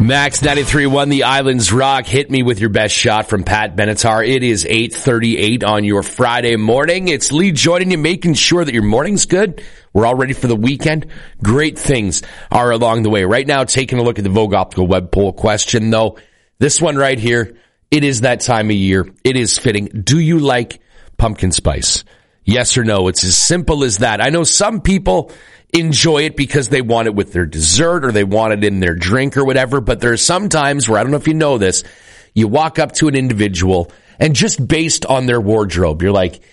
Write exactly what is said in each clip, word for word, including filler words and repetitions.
Max ninety-three point one, The Islands Rock. Hit me with your best shot from Pat Benatar. It is eight thirty-eight on your Friday morning. It's Lee joining you, making sure that your morning's good. We're all ready for the weekend. Great things are along the way. Right now, taking a look at the Vogue Optical web poll question, though. This one right here, it is that time of year. It is fitting. Do you like pumpkin spice? Yes or no? It's as simple as that. I know some people enjoy it because they want it with their dessert or they want it in their drink or whatever, but there are some times where, I don't know if you know this, you walk up to an individual and just based on their wardrobe, you're like,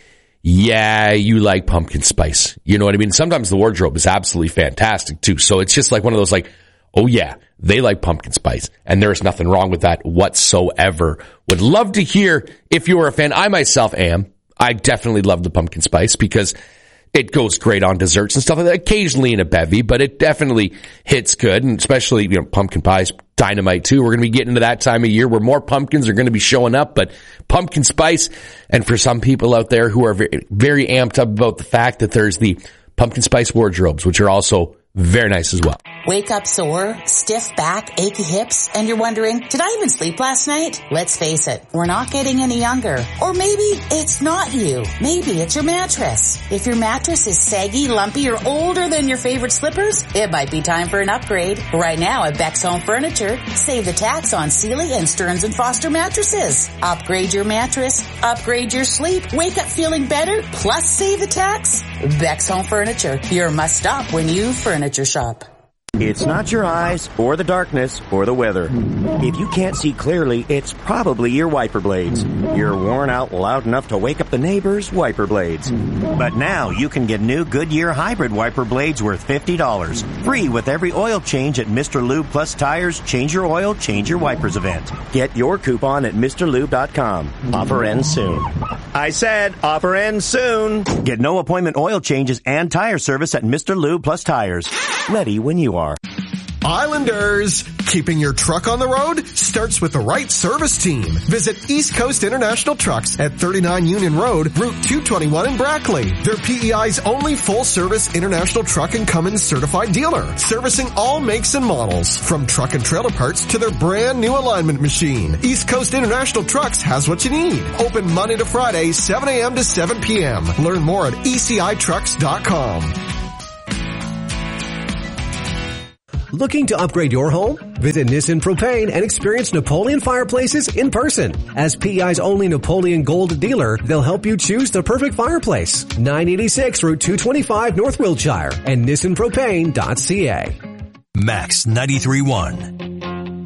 yeah, you like pumpkin spice. You know what I mean? Sometimes the wardrobe is absolutely fantastic too. So it's just like one of those like, oh yeah, they like pumpkin spice. And there's nothing wrong with that whatsoever. Would love to hear if you are a fan. I myself am. I definitely love the pumpkin spice because it goes great on desserts and stuff like that. Occasionally in a bevy, but it definitely hits good. And especially, you know, pumpkin pie's dynamite too. We're going to be getting into that time of year where more pumpkins are going to be showing up, but pumpkin spice. And for some people out there who are very, very amped up about the fact that there's the pumpkin spice wardrobes, which are also very nice as well. Wake up sore, stiff back, achy hips, and you're wondering, did I even sleep last night? Let's face it, we're not getting any younger. Or maybe it's not you. Maybe it's your mattress. If your mattress is saggy, lumpy, or older than your favorite slippers, it might be time for an upgrade. Right now at Beck's Home Furniture, save the tax on Sealy and Stearns and Foster mattresses. Upgrade your mattress, upgrade your sleep, wake up feeling better, plus save the tax. Beck's Home Furniture, your must-stop when you furniture shop. It's not your eyes, or the darkness, or the weather. If you can't see clearly, it's probably your wiper blades. You're worn out loud enough to wake up the neighbors' wiper blades. But now you can get new Goodyear hybrid wiper blades worth fifty dollars. Free with every oil change at Mister Lube Plus Tires Change Your Oil, Change Your Wipers event. Get your coupon at Mister Lube dot com. Offer ends soon. I said offer ends soon. Get no appointment oil changes and tire service at Mister Lube Plus Tires. Ready when you are. Islanders, keeping your truck on the road starts with the right service team. Visit East Coast International Trucks at thirty-nine Union Road, Route two twenty-one in Brackley. They're P E I's only full-service international truck and Cummins certified dealer, servicing all makes and models, from truck and trailer parts to their brand new alignment machine. East Coast International Trucks has what you need. Open Monday to Friday, seven a.m. to seven p.m. Learn more at E C I trucks dot com. Looking to upgrade your home? Visit Nissan Propane and experience Napoleon fireplaces in person. As P E I's only Napoleon Gold dealer, they'll help you choose the perfect fireplace. nine eighty-six Route two twenty-five North Wiltshire and Nissan Propane dot C A. Max ninety-three point one.